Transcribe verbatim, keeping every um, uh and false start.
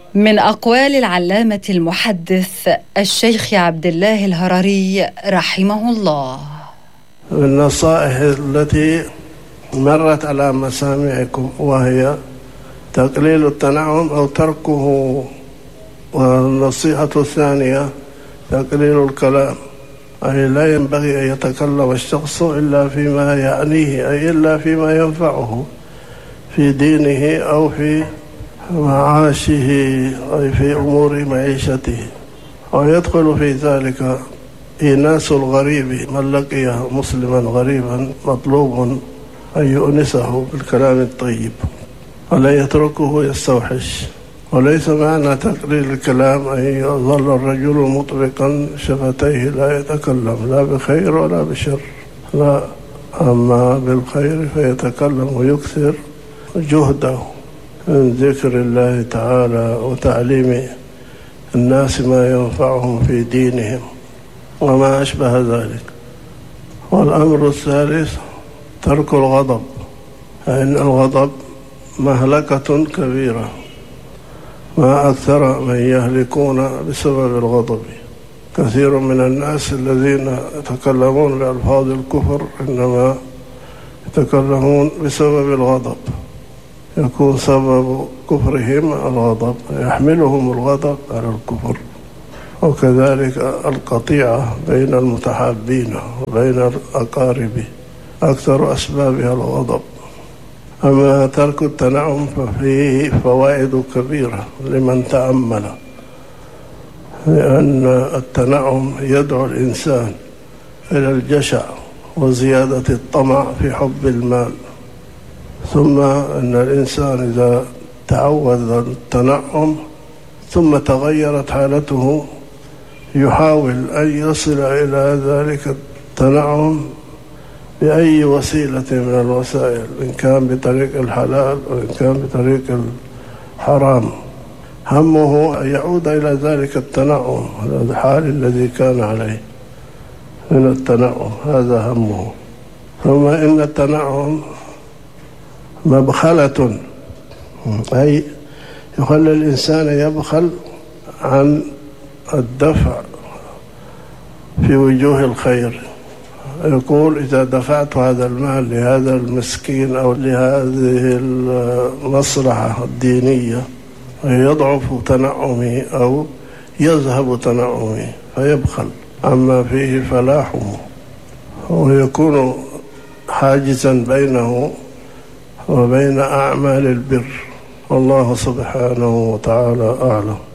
من أقوال العلامة المحدث الشيخ عبد الله الهرري رحمه الله: من النصائح التي مرت على مسامعكم وهي تقليل التنعم أو تركه، والنصيحة الثانية تقليل الكلام، أي لا ينبغي أن يتكلم الشخص إلا فيما يعنيه، أي إلا فيما ينفعه في دينه أو في معاشه أي في أمور معيشته. ويدخل في ذلك إيناس الغريب، من لقيه مسلما غريبا مطلوب أن يؤنسه بالكلام الطيب ولا يتركه يستوحش. وليس معنى تقليل الكلام أن يظل الرجل مطبقا شفتيه لا يتكلم لا بخير ولا بشر، لا، أما بالخير فيتكلم ويكثر جهده من ذكر الله تعالى وتعليم الناس ما ينفعهم في دينهم وما أشبه ذلك. والأمر الثالث ترك الغضب، فإن الغضب مهلكة كبيرة، ما أكثر من يهلكون بسبب الغضب. كثير من الناس الذين يتكلمون بألفاظ الكفر إنما يتكلمون بسبب الغضب، يكون سبب كفرهم الغضب، يحملهم الغضب على الكفر. وكذلك القطيعة بين المتحابين وبين الأقارب أكثر أسبابها الغضب. أما ترك التنعم ففيه فوائد كبيرة لمن تأمل، لأن التنعم يدعو الإنسان إلى الجشع وزيادة الطمع في حب المال. ثم أن الإنسان إذا تعود التنعم ثم تغيرت حالته يحاول أن يصل إلى ذلك التنعم بأي وسيلة من الوسائل، إن كان بطريق الحلال وإن كان بطريق الحرام. همه أن يعود إلى ذلك التنعم، الحال الذي كان عليه من التنعم، هذا همه. ثم إن التنعم مبخلة، أي يخلي الإنسان يبخل عن الدفع في وجوه الخير. يقول إذا دفعت هذا المال لهذا المسكين أو لهذه المصلحة الدينية يضعف تنعمي أو يذهب تنعمي فيبخل عما فيه فلاحه، ويكون حاجزا بينه وبين أعمال البر. والله سبحانه وتعالى أعلم.